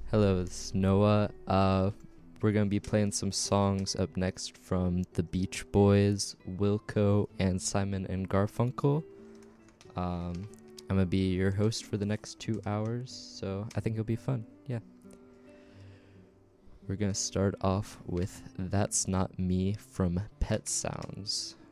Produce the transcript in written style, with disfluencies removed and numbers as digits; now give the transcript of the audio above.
Hello, this is Noah. We're gonna be playing some songs up next from the Beach Boys, Wilco, and Simon and Garfunkel. I'm gonna be your host for the next 2 hours, so I think it'll be fun. Yeah. We're gonna start off with That's Not Me from Pet Sounds.